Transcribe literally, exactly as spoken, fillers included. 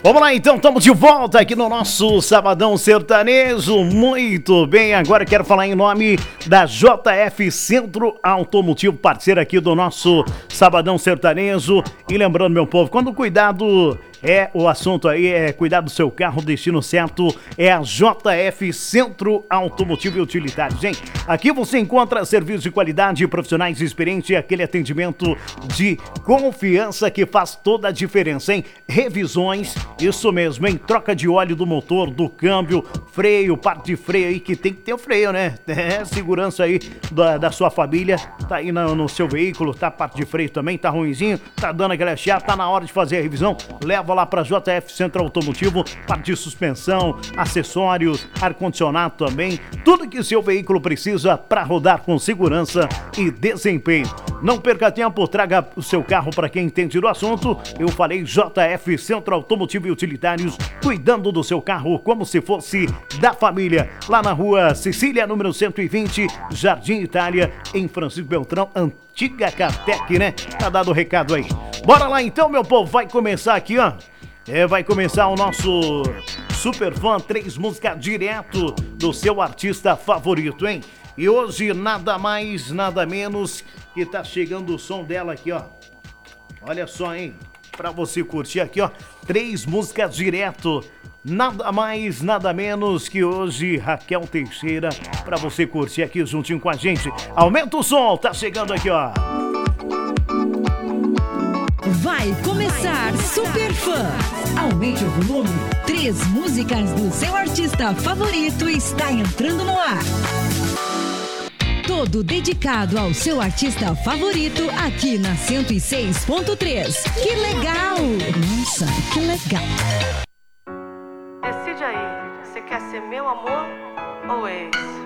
Vamos lá então, estamos de volta aqui no nosso Sabadão Sertanejo. Muito bem, agora quero falar em nome da J F Centro Automotivo, parceiro aqui do nosso Sabadão Sertanejo. E lembrando, meu povo, quando o cuidado é o assunto aí, é cuidar do seu carro, o destino certo é a J F Centro Automotivo e Utilitário. Gente, aqui você encontra serviços de qualidade, profissionais experientes e aquele atendimento de confiança que faz toda a diferença, hein? Revisões, isso mesmo, hein? Troca de óleo do motor, do câmbio, freio, parte de freio aí, que tem que ter o freio, né? É, segurança aí da, da sua família, tá aí no, no seu veículo, tá? Parte de freio também, tá ruinzinho, tá dando aquela chiada, tá na hora de fazer a revisão, leva lá para J F Centro Automotivo, parte de suspensão, acessórios, ar-condicionado também, tudo que seu veículo precisa para rodar com segurança e desempenho. Não perca tempo, traga o seu carro para quem entende do assunto. Eu falei J F Centro Automotivo e Utilitários, cuidando do seu carro como se fosse da família. Lá na rua Sicília, número cento e vinte, Jardim Itália, em Francisco Beltrão, antiga Catec, né? Tá dado o recado aí. Bora lá então, meu povo, vai começar aqui, ó. É, vai começar o nosso Super Fã, três músicas direto do seu artista favorito, hein? E hoje nada mais, nada menos que tá chegando o som dela aqui, ó. Olha só, hein? Pra você curtir aqui, ó, três músicas direto. Nada mais, nada menos que hoje Raquel Teixeira, pra você curtir aqui juntinho com a gente. Aumenta o som, tá chegando aqui, ó. Vai começar Super Fã. Aumente o volume. Três músicas do seu artista favorito está entrando no ar. Todo dedicado ao seu artista favorito aqui na cento e seis ponto três. Que legal! Nossa, que legal! Decide aí, você quer ser meu amor ou ex?